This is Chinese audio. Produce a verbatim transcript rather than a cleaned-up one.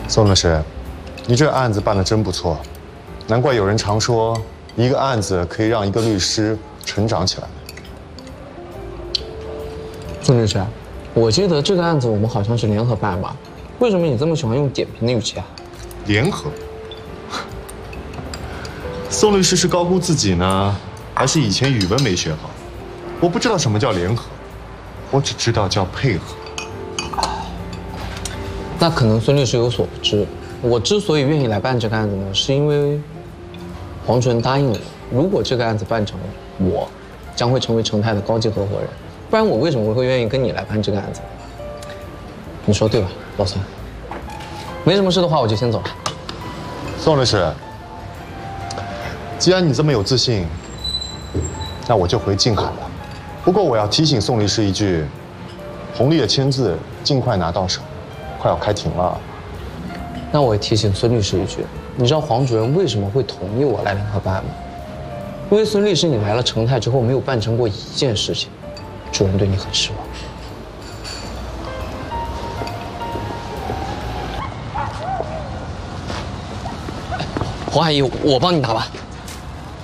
宋律师，你这案子办得真不错，难怪有人常说，一个案子可以让一个律师成长起来。 宋律师，我记得这个案子我们好像是联合办吧？为什么你这么喜欢用点评的语气啊？ 联合？宋律师是高估自己呢，还是以前语文没学好？我不知道什么叫联合，我只知道叫配合。 那可能孙律师有所不知，我之所以愿意来办这个案子呢，是因为黄主任答应了我，如果这个案子办成了，我将会成为成泰的高级合伙人。不然我为什么会愿意跟你来办这个案子？你说对吧，老孙？没什么事的话，我就先走了。 宋律师，既然你这么有自信，那我就回静海了。不过我要提醒宋律师一句：红利的签字尽快拿到手。 快要开庭了， 那我也提醒孙律师一句，你知道黄主任为什么会同意我来联合办吗？因为孙律师你来了成泰之后没有办成过一件事情，主任对你很失望。黄阿姨，我帮你拿吧。